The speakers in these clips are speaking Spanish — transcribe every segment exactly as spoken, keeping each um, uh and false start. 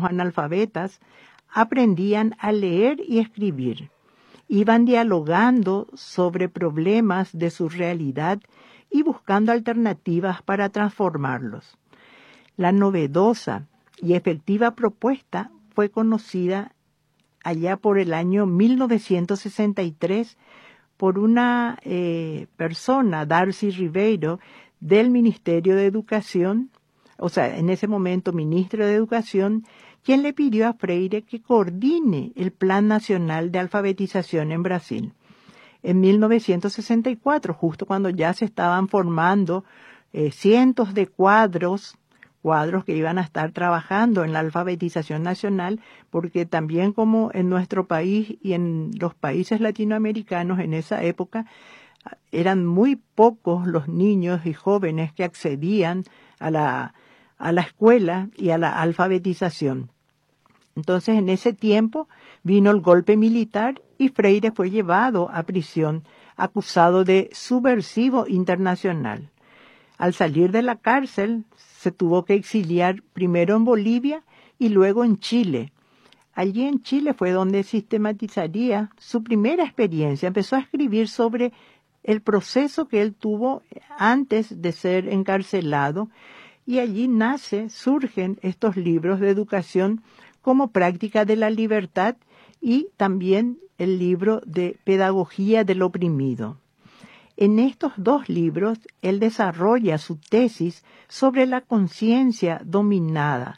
los analfabetas aprendían a leer y escribir. Iban dialogando sobre problemas de su realidad y buscando alternativas para transformarlos. La novedosa y efectiva propuesta fue conocida allá por el año mil novecientos sesenta y tres por una eh, persona, Darcy Ribeiro, del Ministerio de Educación, o sea, en ese momento ministro de Educación, quien le pidió a Freire que coordine el Plan Nacional de Alfabetización en Brasil. En mil novecientos sesenta y cuatro, justo cuando ya se estaban formando eh, cientos de cuadros, cuadros que iban a estar trabajando en la alfabetización nacional, porque también como en nuestro país y en los países latinoamericanos en esa época, eran muy pocos los niños y jóvenes que accedían a la, a la escuela y a la alfabetización. Entonces, en ese tiempo vino el golpe militar y Freire fue llevado a prisión, acusado de subversivo internacional. Al salir de la cárcel, se tuvo que exiliar primero en Bolivia y luego en Chile. Allí en Chile fue donde sistematizaría su primera experiencia. Empezó a escribir sobre el proceso que él tuvo antes de ser encarcelado y allí nace, surgen estos libros de educación como práctica de la libertad y también el libro de pedagogía del oprimido. En estos dos libros, él desarrolla su tesis sobre la conciencia dominada,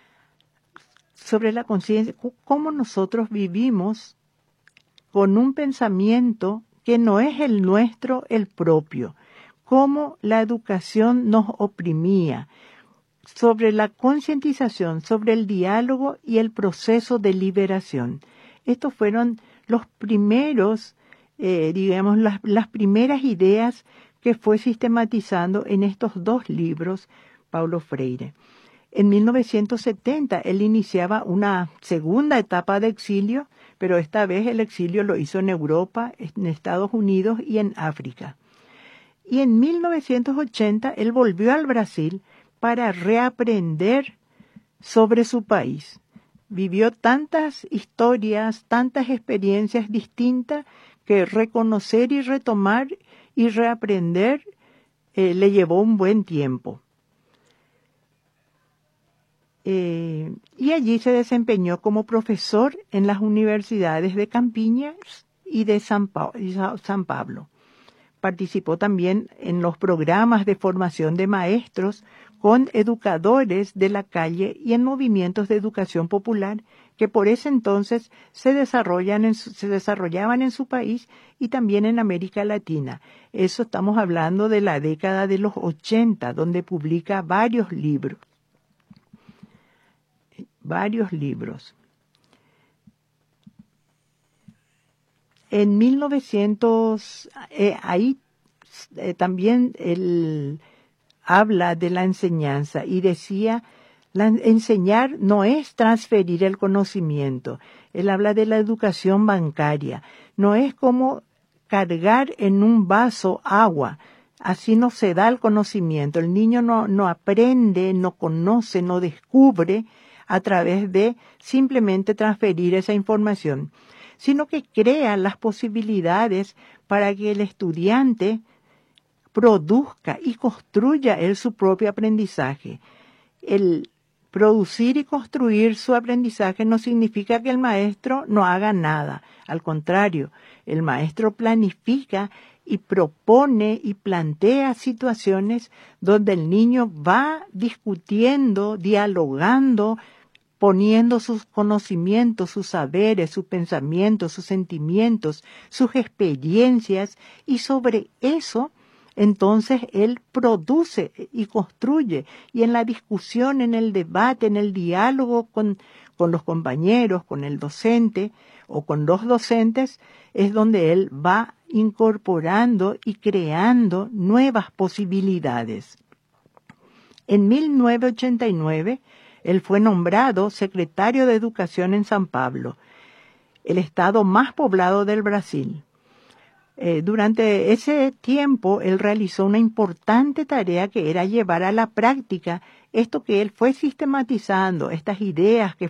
sobre la conciencia, cómo nosotros vivimos con un pensamiento que no es el nuestro, el propio, cómo la educación nos oprimía, sobre la concientización, sobre el diálogo y el proceso de liberación. Estos fueron los primeros, eh, digamos, las, las primeras ideas que fue sistematizando en estos dos libros Paulo Freire. En mil novecientos setenta él iniciaba una segunda etapa de exilio, pero esta vez el exilio lo hizo en Europa, en Estados Unidos y en África. Y en mil novecientos ochenta él volvió al Brasil para reaprender sobre su país. Vivió tantas historias, tantas experiencias distintas que reconocer y retomar y reaprender eh, le llevó un buen tiempo. Eh, y allí se desempeñó como profesor en las universidades de Campiñas y de San, pa- y San Pablo. Participó también en los programas de formación de maestros con educadores de la calle y en movimientos de educación popular que por ese entonces se, desarrollan en su, se desarrollaban en su país y también en América Latina. Eso estamos hablando de la década de los ochenta, donde publica varios libros. Varios libros. En mil novecientos, eh, ahí eh, también él habla de la enseñanza y decía, la, enseñar no es transferir el conocimiento. Él habla de la educación bancaria. No es como cargar en un vaso agua. Así no se da el conocimiento. El niño no, no aprende, no conoce, no descubre a través de simplemente transferir esa información, sino que crea las posibilidades para que el estudiante produzca y construya él su propio aprendizaje. El producir y construir su aprendizaje no significa que el maestro no haga nada. Al contrario, el maestro planifica y propone y plantea situaciones donde el niño va discutiendo, dialogando, poniendo sus conocimientos, sus saberes, sus pensamientos, sus sentimientos, sus experiencias, y sobre eso entonces él produce y construye, y en la discusión, en el debate, en el diálogo con, con los compañeros, con el docente o con los docentes, es donde él va incorporando y creando nuevas posibilidades. En mil novecientos ochenta y nueve, él fue nombrado secretario de Educación en San Pablo, el estado más poblado del Brasil. Eh, durante ese tiempo, él realizó una importante tarea que era llevar a la práctica esto que él fue sistematizando, estas ideas que